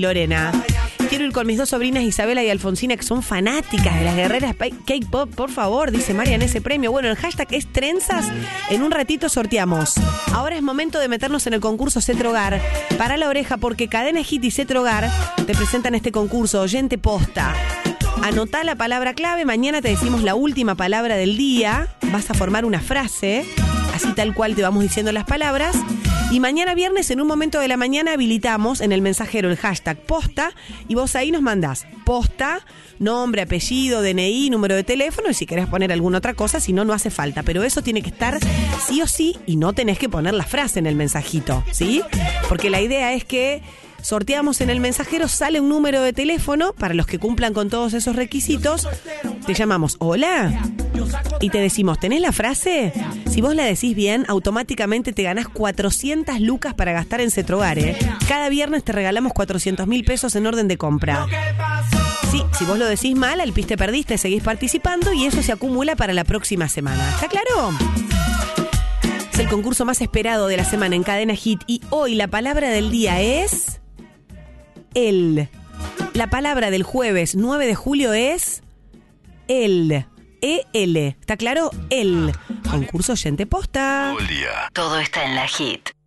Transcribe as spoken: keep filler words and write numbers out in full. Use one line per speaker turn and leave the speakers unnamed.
Lorena. Quiero ir con mis dos sobrinas Isabela y Alfonsina, que son fanáticas de las guerreras K-pop, por favor, dice Marian, ese premio. Bueno, el hashtag es trenzas. En un ratito sorteamos. Ahora es momento de meternos en el concurso Cetrogar. Para la oreja, porque Cadena Hit y Cetrogar te presentan este concurso, Oyente Posta. Anotá la palabra clave, mañana te decimos la última palabra del día. Vas a formar una frase, así tal cual te vamos diciendo las palabras. Y mañana viernes, en un momento de la mañana, habilitamos en el mensajero el hashtag posta y vos ahí nos mandás posta, nombre, apellido, D N I, número de teléfono y si querés poner alguna otra cosa, si no, no hace falta. Pero eso tiene que estar sí o sí y no tenés que poner la frase en el mensajito, ¿sí? Porque la idea es que sorteamos en el mensajero, sale un número de teléfono para los que cumplan con todos esos requisitos. Te llamamos, hola, y te decimos, ¿tenés la frase? Si vos la decís bien, automáticamente te ganás cuatrocientas lucas para gastar en Cetrogar, ¿eh? Cada viernes te regalamos cuatrocientos mil pesos en orden de compra. Sí, si vos lo decís mal, al piste perdiste, seguís participando y eso se acumula para la próxima semana. ¿Está claro? Es el concurso más esperado de la semana en Cadena Hit y hoy la palabra del día es... el. La palabra del jueves nueve de julio es... el. E L. ¿Está claro? El. Concurso Oyente Posta.
Todo está en la Hit.